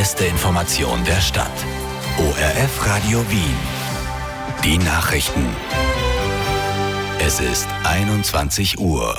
beste Information der Stadt. ORF Radio Wien. Die Nachrichten. Es ist 21 Uhr.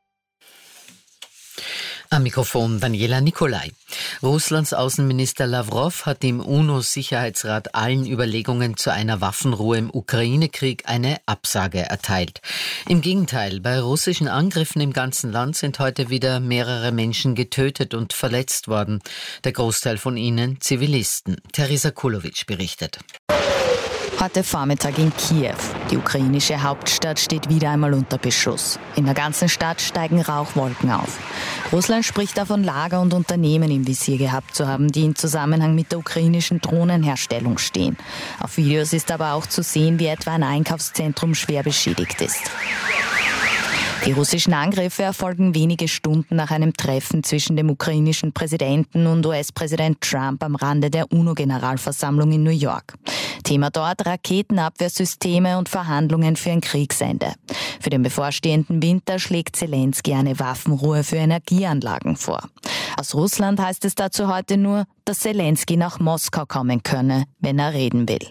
Am Mikrofon Daniela Nicolai. Russlands Außenminister Lavrov hat im UNO-Sicherheitsrat allen Überlegungen zu einer Waffenruhe im Ukraine-Krieg eine Absage erteilt. Im Gegenteil, bei russischen Angriffen im ganzen Land sind heute wieder mehrere Menschen getötet und verletzt worden. Der Großteil von ihnen Zivilisten. Teresa Kulovic berichtet. Heute Vormittag in Kiew. Die ukrainische Hauptstadt steht wieder einmal unter Beschuss. In der ganzen Stadt steigen Rauchwolken auf. Russland spricht davon, Lager und Unternehmen im Visier gehabt zu haben, die im Zusammenhang mit der ukrainischen Drohnenherstellung stehen. Auf Videos ist aber auch zu sehen, wie etwa ein Einkaufszentrum schwer beschädigt ist. Die russischen Angriffe erfolgen wenige Stunden nach einem Treffen zwischen dem ukrainischen Präsidenten und US-Präsident Trump am Rande der UNO-Generalversammlung in New York. Thema dort Raketenabwehrsysteme und Verhandlungen für ein Kriegsende. Für den bevorstehenden Winter schlägt Zelensky eine Waffenruhe für Energieanlagen vor. Aus Russland heißt es dazu heute nur, dass Zelensky nach Moskau kommen könne, wenn er reden will.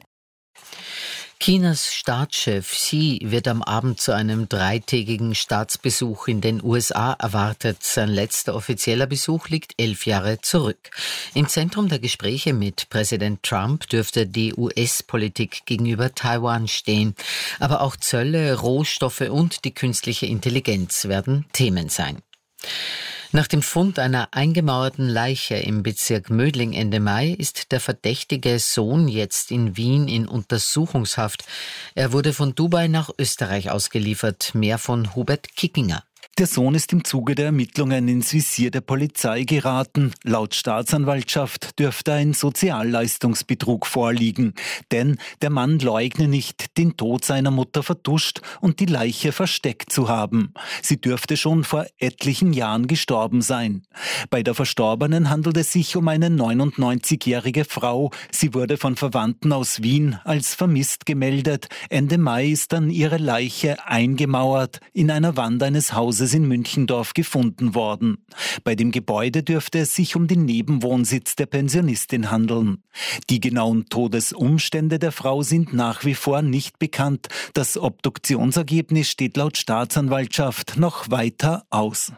Chinas Staatschef Xi wird am Abend zu einem 3-tägigen Staatsbesuch in den USA erwartet. Sein letzter offizieller Besuch liegt 11 Jahre zurück. Im Zentrum der Gespräche mit Präsident Trump dürfte die US-Politik gegenüber Taiwan stehen. Aber auch Zölle, Rohstoffe und die künstliche Intelligenz werden Themen sein. Nach dem Fund einer eingemauerten Leiche im Bezirk Mödling Ende Mai ist der verdächtige Sohn jetzt in Wien in Untersuchungshaft. Er wurde von Dubai nach Österreich ausgeliefert. Mehr von Hubert Kickinger. Der Sohn ist im Zuge der Ermittlungen ins Visier der Polizei geraten. Laut Staatsanwaltschaft dürfte ein Sozialleistungsbetrug vorliegen. Denn der Mann leugne nicht, den Tod seiner Mutter vertuscht und die Leiche versteckt zu haben. Sie dürfte schon vor etlichen Jahren gestorben sein. Bei der Verstorbenen handelt es sich um eine 99-jährige Frau. Sie wurde von Verwandten aus Wien als vermisst gemeldet. Ende Mai ist dann ihre Leiche eingemauert in einer Wand eines Hauses in Münchendorf gefunden worden. Bei dem Gebäude dürfte es sich um den Nebenwohnsitz der Pensionistin handeln. Die genauen Todesumstände der Frau sind nach wie vor nicht bekannt. Das Obduktionsergebnis steht laut Staatsanwaltschaft noch weiter aus.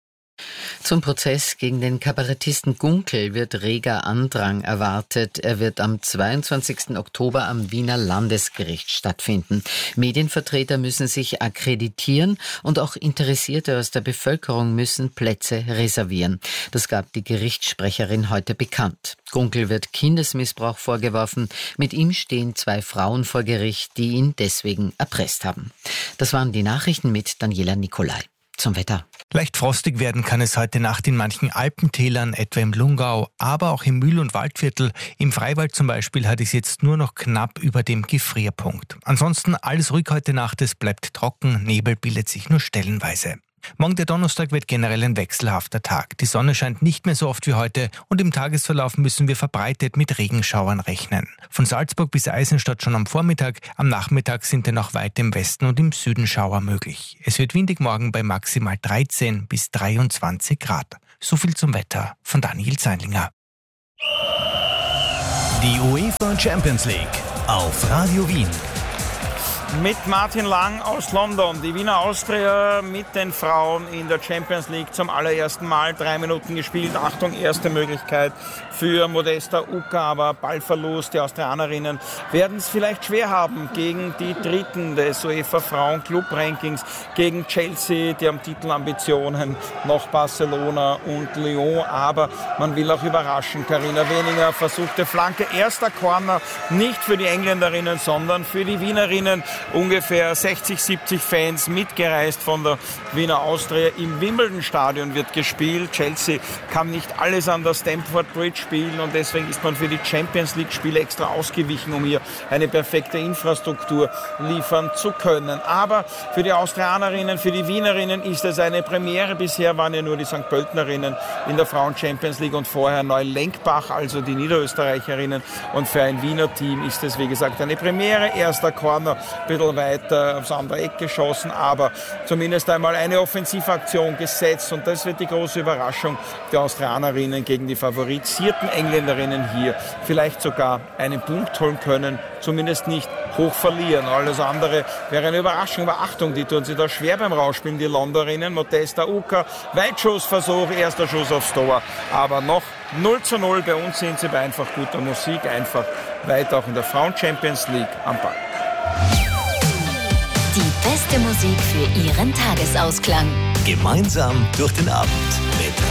Zum Prozess gegen den Kabarettisten Gunkel wird reger Andrang erwartet. Er wird am 22. Oktober am Wiener Landesgericht stattfinden. Medienvertreter müssen sich akkreditieren und auch Interessierte aus der Bevölkerung müssen Plätze reservieren. Das gab die Gerichtssprecherin heute bekannt. Gunkel wird Kindesmissbrauch vorgeworfen. Mit ihm stehen 2 Frauen vor Gericht, die ihn deswegen erpresst haben. Das waren die Nachrichten mit Daniela Nicolai. Zum Wetter. Leicht frostig werden kann es heute Nacht in manchen Alpentälern, etwa im Lungau, aber auch im Mühl- und Waldviertel. Im Freiwald zum Beispiel hat es jetzt nur noch knapp über dem Gefrierpunkt. Ansonsten alles ruhig heute Nacht, es bleibt trocken, Nebel bildet sich nur stellenweise. Morgen der Donnerstag wird generell ein wechselhafter Tag. Die Sonne scheint nicht mehr so oft wie heute und im Tagesverlauf müssen wir verbreitet mit Regenschauern rechnen. Von Salzburg bis Eisenstadt schon am Vormittag, am Nachmittag sind dann auch weit im Westen und im Süden Schauer möglich. Es wird windig morgen bei maximal 13 bis 23 Grad. So viel zum Wetter von Daniel Zeinlinger. Die UEFA Champions League auf Radio Wien. Mit Martin Lang aus London, die Wiener Austria mit den Frauen in der Champions League zum allerersten Mal 3 Minuten gespielt. Achtung, erste Möglichkeit für Modesta Uka, aber Ballverlust. Die Austrianerinnen werden es vielleicht schwer haben gegen die Dritten des UEFA Frauen-Club-Rankings, gegen Chelsea, die haben Titelambitionen, noch Barcelona und Lyon, aber man will auch überraschen. Carina Weninger versuchte Flanke, erster Corner, nicht für die Engländerinnen, sondern für die Wienerinnen. Ungefähr 60, 70 Fans mitgereist von der Wiener Austria. Im Wimbledon-Stadion wird gespielt. Chelsea kann nicht alles an der Stamford Bridge spielen und deswegen ist man für die Champions League-Spiele extra ausgewichen, um hier eine perfekte Infrastruktur liefern zu können. Aber für die Austrianerinnen, für die Wienerinnen ist es eine Premiere. Bisher waren ja nur die St. Pöltenerinnen in der Frauen-Champions League und vorher Neulenkbach, also die Niederösterreicherinnen. Und für ein Wiener Team ist es, wie gesagt, eine Premiere. Erster Corner bisschen weiter aufs andere Eck geschossen, aber zumindest einmal eine Offensivaktion gesetzt und das wird die große Überraschung der Australierinnen gegen die favorisierten Engländerinnen hier. Vielleicht sogar einen Punkt holen können, zumindest nicht hoch verlieren. Alles andere wäre eine Überraschung, aber Achtung, die tun sich da schwer beim Rausspielen, die Londonerinnen. Modesta Uka, Weitschussversuch, erster Schuss aufs Tor, aber noch 0:0. Bei uns sind sie bei einfach guter Musik, einfach weiter auch in der Frauen-Champions League am Ball. Die beste Musik für Ihren Tagesausklang. Gemeinsam durch den Abend mit